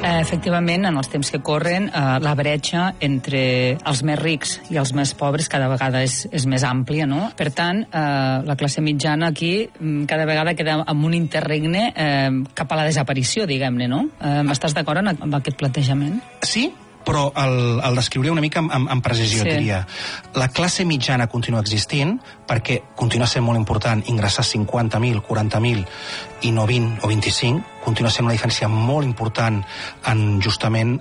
Efectivament, en els temps que corren, la bretxa entre els més rics i els més pobres cada vegada és més àmplia, no? Per tant, la classe mitjana aquí cada vegada queda amb un interregne cap a la desaparició, diguem-ne, no? Estàs d'acord amb aquest plantejament? Sí, però el descriuria una mica amb precisió, diria. La classe mitjana continua existint perquè continua sent molt important ingressar 50.000, 40.000 i no 20 o 25, continua sent una diferència molt important en justament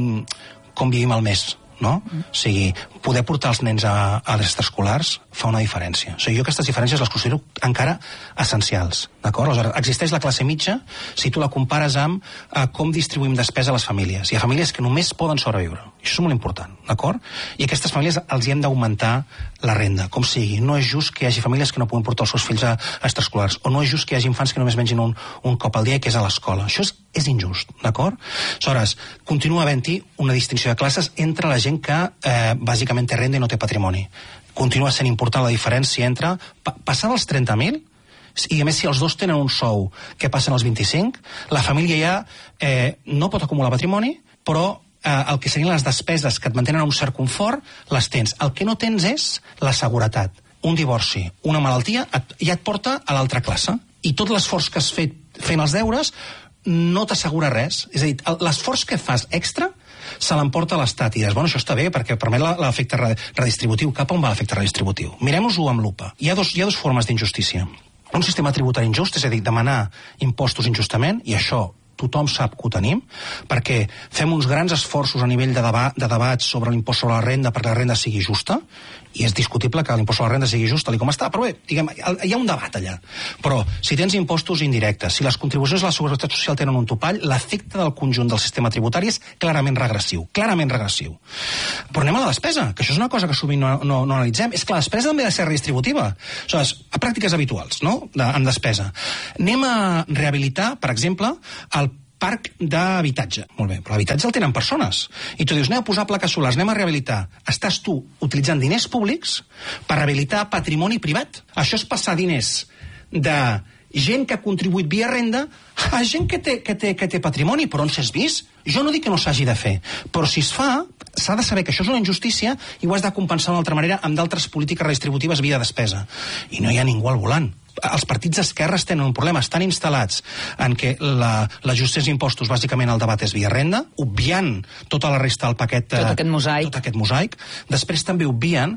com vivim el mes, no? O sigui, poder portar els nens a les extraescolars fa una diferència. O sigui, jo aquestes diferències les considero encara essencials, d'acord? Aleshores, existeix la classe mitja si tu la compares amb com distribuïm despesa a les famílies. Hi ha famílies que només poden sobreviure. I això és molt important, d'acord? I a aquestes famílies els hi hem d'augmentar la renda, com sigui. No és just que hi hagi famílies que no puguin portar els seus fills a extraescolars, o no és just que hi hagi infants que només mengin un cop al dia, que és a l'escola. Això és injust, d'acord? Aleshores, continua havent-hi una distinció de classes entre la gent que bàsicament té renda i no té patrimoni. Continua sent important la diferència entre passar dels 30.000 i a més si els dos tenen un sou que passen als 25, la família ja no pot acumular patrimoni, però el que serien les despeses que et mantenen a un cert confort, les tens. El que no tens és la seguretat. Un divorci, una malaltia, ja et porta a l'altra classe. I tot l'esforç que has fet fent els deures no t'assegura res. És a dir, l'esforç que fas extra se l'emporta l'Estat. I dius, bueno, això està bé, perquè permet l'efecte redistributiu. Cap on va l'efecte redistributiu? Mirem-nos-ho amb lupa. Hi ha dos formes d'injustícia. Un sistema tributari injust, és a dir, demanar impostos injustament, i això tothom sap que ho tenim, perquè fem uns grans esforços a nivell de debat sobre l'impost sobre la renda perquè la renda sigui justa, i és discutible que l'impost sobre la renda sigui just tal com està, però bé, diguem, hi ha un debat allà. Però si tens impostos indirectes, si les contribucions a la seguretat social tenen un topall, l'efecte del conjunt del sistema tributari és clarament regressiu, clarament regressiu. Però anem a la despesa, que això és una cosa que sovint no analitzem, és que la despesa també ha de ser redistributiva. Aleshores, a pràctiques habituals, no?, en despesa. Anem a rehabilitar, per exemple, el parc d'habitatge. Molt bé, però l'habitatge el tenen persones. I tu dius, anem a posar plaques solars, anem a rehabilitar. Estàs tu utilitzant diners públics per rehabilitar patrimoni privat. Això és passar diners de gent que ha contribuït via renda a gent que té patrimoni. Però on s'has vist? Jo no dic que no s'hagi de fer, però si es fa, s'ha de saber que això és una injustícia i ho has de compensar d'una altra manera amb d'altres polítiques redistributives via despesa. I no hi ha ningú al volant. Els partits d'esquerres tenen un problema, estan instal·lats en què la justícia d'impostos, bàsicament el debat és via renda, obviant tota la resta del paquet... Tot aquest mosaic. Després també obvien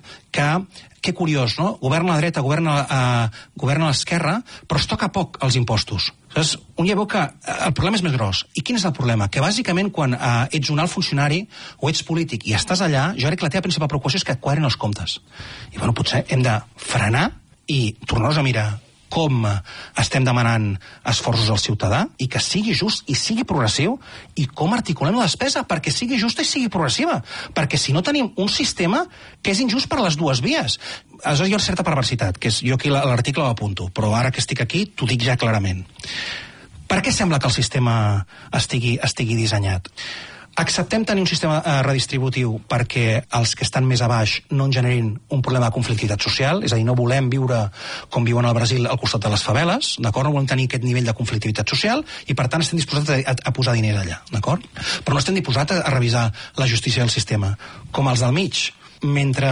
que curiós, no? Governa la dreta, governa l'esquerra, però es toca poc els impostos. Aleshores, un ja veu que el problema és més gros. I quin és el problema? Que bàsicament quan ets un alt funcionari o ets polític i estàs allà, jo crec que la teva principal preocupació és que et quadrin els comptes. I bueno, potser hem de frenar i tornar-nos a mirar com estem demanant esforços al ciutadà i que sigui just i sigui progressiu i com articulem la despesa perquè sigui justa i sigui progressiva. Perquè si no tenim un sistema que és injust per les dues vies. Aleshores hi ha una certa perversitat, que és, jo aquí l'article ho apunto, però ara que estic aquí t'ho dic ja clarament. Per què sembla que el sistema estigui dissenyat? Acceptem tenir un sistema redistributiu perquè els que estan més a baix no en generin un problema de conflictivitat social, és a dir, no volem viure com viuen al Brasil al costat de les faveles, d'acord? No volem tenir aquest nivell de conflictivitat social i per tant estem disposats a posar diners allà, d'acord? Però no estem disposats a revisar la justícia del sistema. Com els del mig, mentre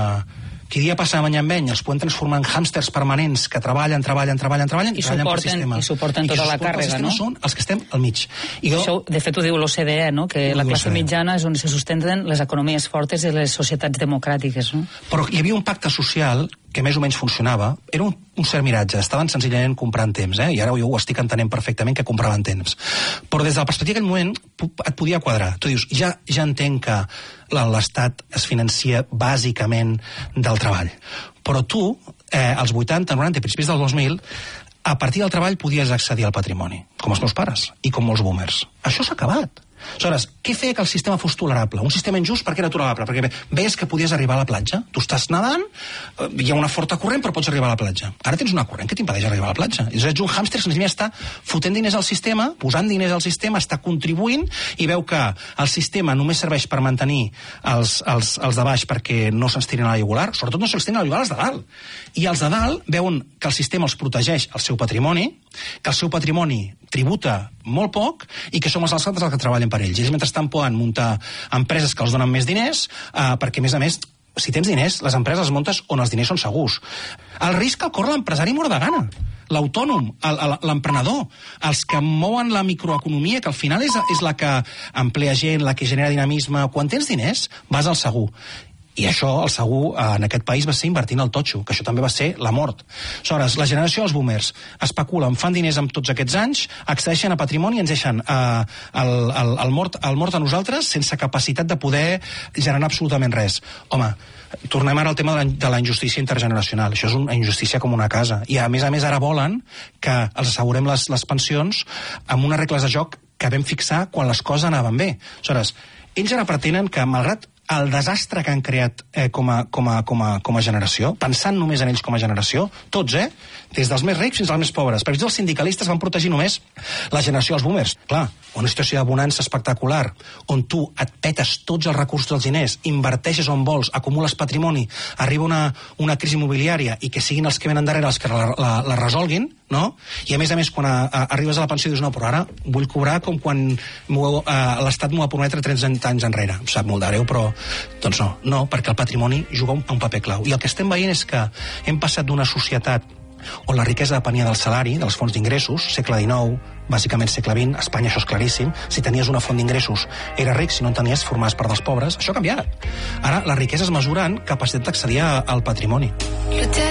qui dia passa de any en any els poden transformar en hàmsters permanents que treballen i treballen pel sistema. I suporten tota la càrrega, no? Són els que estem al mig. Això, de fet, ho diu l'OCDE, no? Que la classe mitjana és on se sustenten les economies fortes de les societats democràtiques, no? Però hi havia un pacte social que més o menys funcionava, era un cert miratge, estaven senzillament comprant temps, i ara jo ho estic entenent perfectament que compraven temps. Però des de la perspectiva d'aquell moment et podia quadrar. Tu dius, ja entenc que l'Estat es financia bàsicament del treball. Però tu, als 80, 90 i principis del 2000, a partir del treball podies accedir al patrimoni, com els meus pares i com molts boomers. Això s'ha acabat. Aleshores, què feia que el sistema fos tolerable? Un sistema injust perquè era tolerable, perquè veies que podies arribar a la platja. Tu estàs nedant, hi ha una forta corrent, però pots arribar a la platja. Ara tens una corrent que t'impedeix arribar a la platja. I ets un hàmster que senzillament està fotent diners al sistema, posant diners al sistema, està contribuint i veu que el sistema només serveix per mantenir els de baix perquè no se'ns tirin a la jugular, sobretot no se'ls tirin a la jugular els de dalt. I els de dalt veuen que el sistema els protegeix el seu patrimoni que el seu patrimoni tributa molt poc i que som els altres els que treballen per ells. I ells mentrestant poden muntar empreses que els donen més diners, perquè, a més, si tens diners, les empreses les muntes on els diners són segurs. El risc el corre l'empresari mort de gana, l'autònom, l'emprenedor, els que mouen la microeconomia, que al final és la que emplea gent, la que genera dinamisme. Quan tens diners, vas al segur. I això, el segur, en aquest país va ser invertint el totxo, que això també va ser la mort. Aleshores, la generació dels boomers especulen, fan diners amb tots aquests anys, accedeixen a patrimoni i ens deixen el mort a nosaltres sense capacitat de poder generar absolutament res. Home, tornem ara al tema de la injustícia intergeneracional. Això és una injustícia com una casa. I a més ara volen que els assegurem les pensions amb unes regles de joc que vam fixar quan les coses anaven bé. Aleshores, ells ara pretenen que, malgrat el desastre que han creat com a generació, pensant només en ells com a generació, tots, des dels més rics fins als més pobres. Per exemple, els sindicalistes van protegir només la generació dels boomers. Clar, una situació de bonança espectacular, on tu et petes tots els recursos dels diners, inverteixes on vols, acumules patrimoni, arriba una crisi immobiliària i que siguin els que venen darrere els que la resolguin, no? I a més, quan arribes a la pensió dius, no, però ara vull cobrar com quan l'Estat m'ho va prometre 30 anys enrere. Em sap molt de greu, però doncs no, perquè el patrimoni juga un paper clau. I el que estem veient és que hem passat d'una societat on la riquesa depenia del salari, dels fons d'ingressos, segle XIX, bàsicament segle XX, a Espanya això és claríssim, si tenies una font d'ingressos era ric, si no en tenies formaves part dels pobres, això ha canviat. Ara la riquesa es mesura en capacitat d'accedir al patrimoni.